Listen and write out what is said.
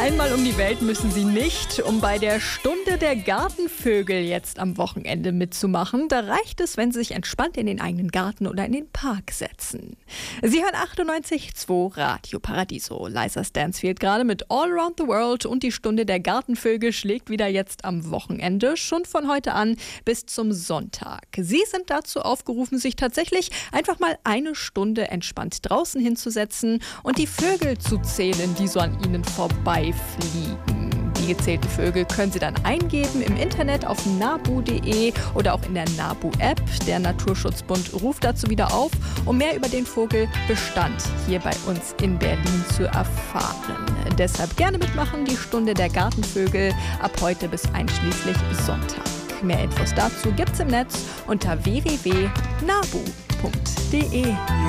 Einmal um die Welt müssen Sie nicht, um bei der Stunde der Gartenvögel jetzt am Wochenende mitzumachen. Da reicht es, wenn Sie sich entspannt in den eigenen Garten oder in den Park setzen. Sie hören 98.2 Radio Paradiso. Liza Stansfield gerade mit All Around the World und die Stunde der Gartenvögel schlägt wieder jetzt am Wochenende, schon von heute an bis zum Sonntag. Sie sind dazu aufgerufen, sich tatsächlich einfach mal eine Stunde entspannt draußen hinzusetzen und die Vögel zu zählen, die so an Ihnen vorbeifliegen. Die gezählten Vögel können Sie dann eingeben im Internet auf nabu.de oder auch in der Nabu-App. Der Naturschutzbund ruft dazu wieder auf, um mehr über den Vogelbestand hier bei uns in Berlin zu erfahren. Deshalb gerne mitmachen, die Stunde der Gartenvögel ab heute bis einschließlich Sonntag. Mehr Infos dazu gibt's im Netz unter www.nabu.de.